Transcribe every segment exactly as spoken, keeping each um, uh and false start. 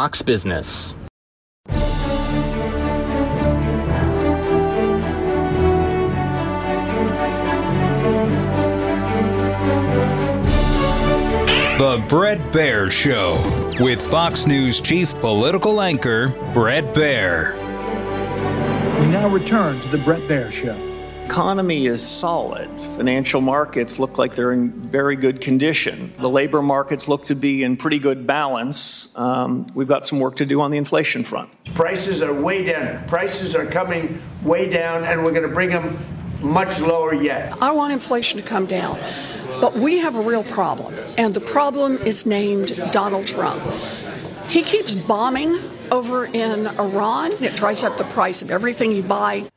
Fox Business. The Bret Baier Show with Fox News chief political anchor Bret Baier. We now return to the Bret Baier Show. Economy is solid. Financial markets look like they're in very good condition. The labor markets look to be in pretty good balance. Um, we've got some work to do on the inflation front. Prices are way down. Prices are coming way down, and we're going to bring them much lower yet. I want inflation to come down. But we have a real problem, and the problem is named Donald Trump. He keeps bombing over in Iran. It drives up the price of everything you buy.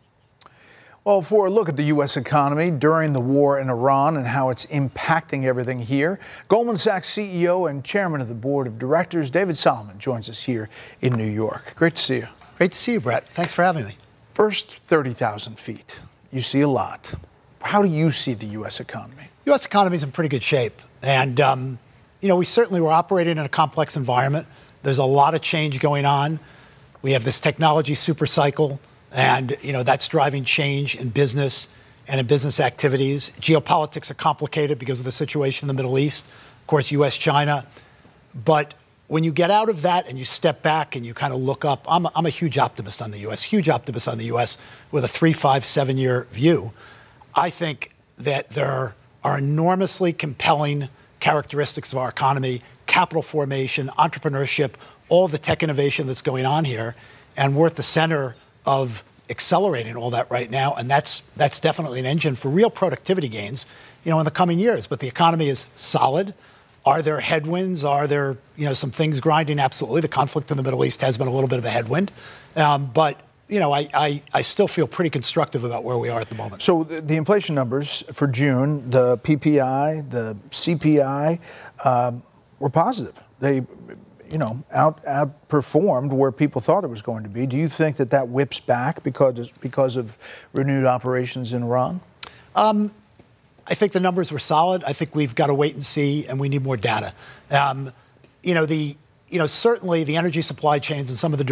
Well, for a look at the U S economy during the war in Iran and how it's impacting everything here, Goldman Sachs C E O and chairman of the board of directors, David Solomon, joins us here in New York. Great to see you. Great to see you, Bret. Thanks for having me. First thirty thousand feet. You see a lot. How do you see the U S economy? U S economy is in pretty good shape. And, um, you know, we certainly were operating in a complex environment. There's a lot of change going on. We have this technology super cycle, and, you know, that's driving change in business and in business activities. Geopolitics are complicated because of the situation in the Middle East. Of course, U S China. But when you get out of that and you step back and you kind of look up, I'm a, I'm a huge optimist on the U S, huge optimist on the U S with a three, five, seven-year view. I think that there are are enormously compelling characteristics of our economy, capital formation, entrepreneurship, all the tech innovation that's going on here, and we're at the center of accelerating all that right now, and that's that's definitely an engine for real productivity gains, you know, in the coming years. But the economy is solid. Are there headwinds? Are there, you know, some things grinding? Absolutely. The conflict in the Middle East has been a little bit of a headwind, um, but you know, I, I, I still feel pretty constructive about where we are at the moment. So the, the inflation numbers for June, the P P I, the C P I, um, were positive. They, you know, out outperformed where people thought it was going to be. Do you think that that whips back because because of renewed operations in Iran? Um, I think the numbers were solid. I think we've got to wait and see, and we need more data. Um, you know, the you know certainly the energy supply chains and some of the